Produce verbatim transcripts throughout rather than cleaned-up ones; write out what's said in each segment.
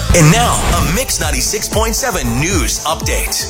And now, a Mix ninety-six point seven news update.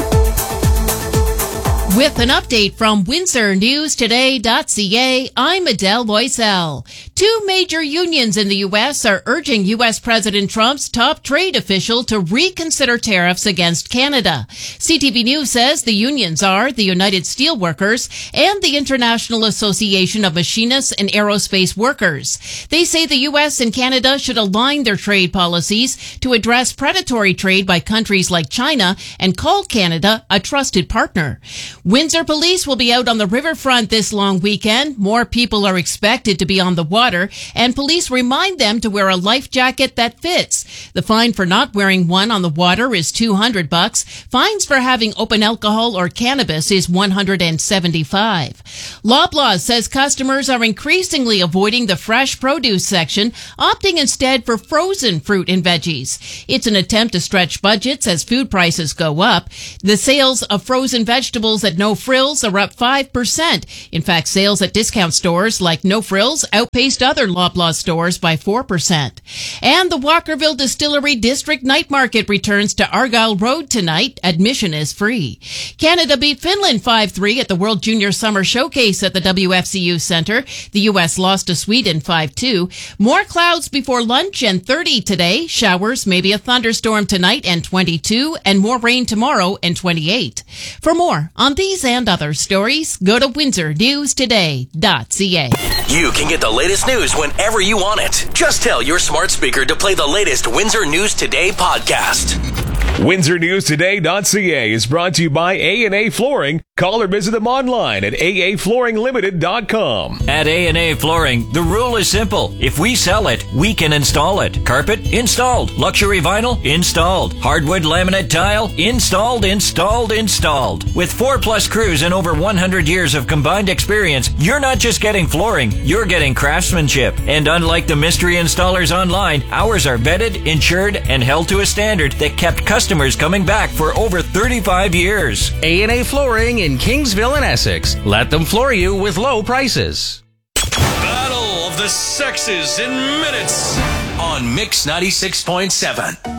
With an update from Windsor News Today dot C A, I'm Adele Loisel. Two major unions in the U S are urging U S President Trump's top trade official to reconsider tariffs against Canada. C T V News says the unions are the United Steelworkers and the International Association of Machinists and Aerospace Workers. They say the U S and Canada should align their trade policies to address predatory trade by countries like China and call Canada a trusted partner. Windsor police will be out on the riverfront this long weekend. More people are expected to be on the water, and police remind them to wear a life jacket that fits. The fine for not wearing one on the water is two hundred bucks. Fines for having open alcohol or cannabis is one hundred seventy-five. Loblaws says customers are increasingly avoiding the fresh produce section, opting instead for frozen fruit and veggies. It's an attempt to stretch budgets as food prices go up. The sales of frozen vegetables at No Frills are up five percent. In fact, sales at discount stores like No Frills outpaced other Loblaw stores by four percent. And the Walkerville Distillery District Night Market returns to Argyle Road tonight. Admission is free. Canada beat Finland five three at the World Junior Summer Showcase at the W F C U Centre. The U S lost to Sweden five two. More clouds before lunch and thirty today. Showers, maybe a thunderstorm tonight and twenty-two, and more rain tomorrow and twenty-eight. For more on these and other stories, go to Windsor News Today dot C A. You can get the latest news whenever you want it. Just tell your smart speaker to play the latest Windsor News Today podcast. Windsor News Today dot C A is brought to you by A and A Flooring. Call or visit them online at A A Flooring Limited dot com. At A and A Flooring, the rule is simple. If we sell it, we can install it. Carpet? Installed. Luxury vinyl? Installed. Hardwood laminate tile? Installed, installed, installed. With four plus crews and over one hundred years of combined experience, you're not just getting flooring, you're getting craftsmanship. And unlike the mystery installers online, ours are vetted, insured, and held to a standard that kept customers coming back for over thirty-five years. A and A Flooring in Kingsville and Essex. Let them floor you with low prices. Battle of the Sexes in minutes on Mix ninety-six point seven.